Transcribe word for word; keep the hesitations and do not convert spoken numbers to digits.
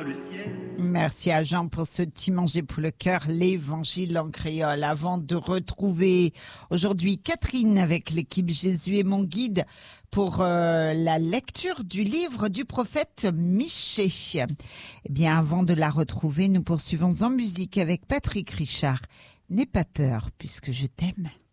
le ciel. Merci à Jean pour ce petit manger pour le cœur, l'évangile en créole. Avant de retrouver aujourd'hui Catherine avec l'équipe Jésus est mon guide pour euh, la lecture du livre du prophète Michée. Eh bien, avant de la retrouver, nous poursuivons en musique avec Patrick Richard. N'aie pas peur puisque je t'aime.